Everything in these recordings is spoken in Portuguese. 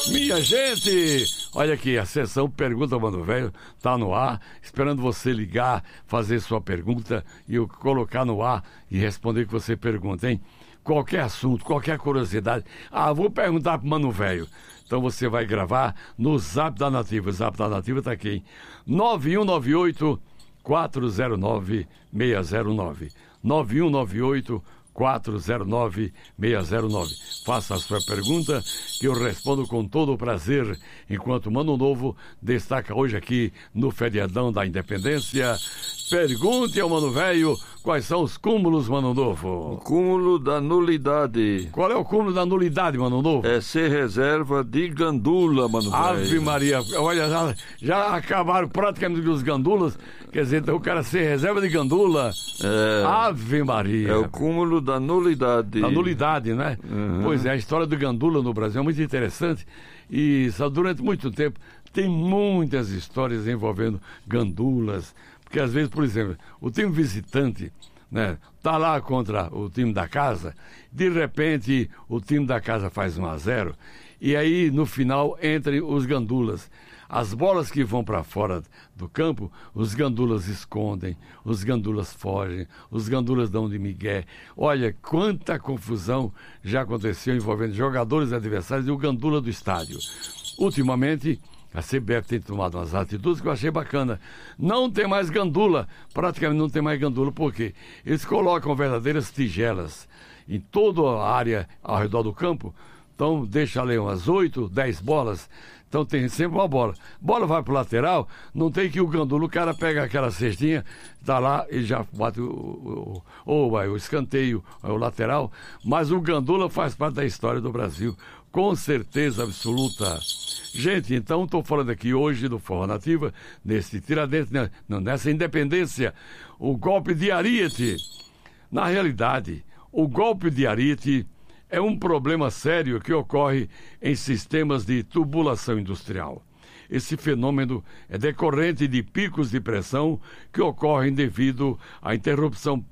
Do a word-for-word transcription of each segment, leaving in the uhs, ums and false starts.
Minha gente, olha aqui, a sessão Pergunta Mano Velho tá no ar, esperando você ligar, fazer sua pergunta e eu colocar no ar e responder o que você pergunta, hein? Qualquer assunto, qualquer curiosidade. Ah, vou perguntar pro Mano Velho. Então você vai gravar no Zap da Nativa. O Zap da Nativa tá aqui, hein? nove um nove oito, quatro zero nove, seis zero nove. nove um nove oito, quatro zero nove, seis zero nove. Faça a sua pergunta que eu respondo com todo o prazer, enquanto Mano Novo destaca hoje aqui no feriadão da Independência. Pergunte ao Mano Velho quais são os cúmulos, Mano Novo. O cúmulo da nulidade. Qual é o cúmulo da nulidade, Mano Novo? É ser reserva de gandula, Mano Velho. Ave Maria, olha, já, já acabaram praticamente os gandulas, quer dizer, então o cara ser reserva de gandula. É, Ave Maria. é o cúmulo da nulidade. Da nulidade, né? Uhum. Pois é, a história do gandula no Brasil é muito interessante e só durante muito tempo tem muitas histórias envolvendo gandulas, porque às vezes, por exemplo, o time visitante, né, tá lá contra o time da casa, de repente o time da casa faz um a zero e aí no final entram os gandulas. As bolas que vão para fora do campo, os gandulas escondem, os gandulas fogem, os gandulas dão de migué. Olha, quanta confusão já aconteceu envolvendo jogadores adversários e o gandula do estádio. Ultimamente, a C B F tem tomado umas atitudes que eu achei bacana. Não tem mais gandula, praticamente não tem mais gandula. Por quê? Eles colocam verdadeiras tigelas em toda a área ao redor do campo. Então, deixa ali umas oito, dez bolas. Então tem sempre uma bola. Bola vai pro lateral, não tem que o gandula, o cara pega aquela cestinha, tá lá e já bate o, o, o, o, o escanteio, o lateral. Mas o gandula faz parte da história do Brasil, com certeza absoluta. Gente, então estou falando aqui hoje do Forró Nativa, nesse Tiradentes, né, nessa independência, o golpe de Ariete. Na realidade, o golpe de Ariete é um problema sério que ocorre em sistemas de tubulação industrial. Esse fenômeno é decorrente de picos de pressão que ocorrem devido à interrupção,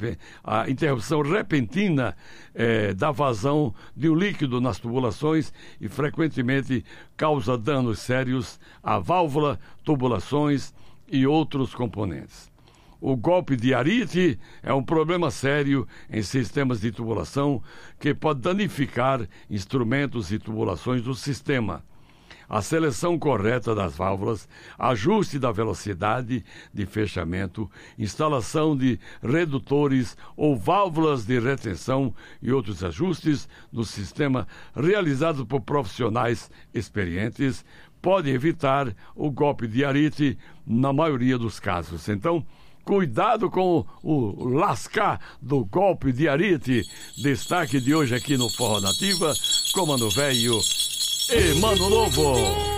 à interrupção repentina eh, da vazão de um líquido nas tubulações e frequentemente causa danos sérios à válvula, tubulações e outros componentes. O golpe de Ariete é um problema sério em sistemas de tubulação que pode danificar instrumentos e tubulações do sistema. A seleção correta das válvulas, ajuste da velocidade de fechamento, instalação de redutores ou válvulas de retenção e outros ajustes no sistema realizados por profissionais experientes pode evitar o golpe de Ariete na maioria dos casos. Então, cuidado com o, o lascar do golpe de Ariete. Destaque de hoje aqui no Forró Nativa, com Mano Velho e Mano Novo.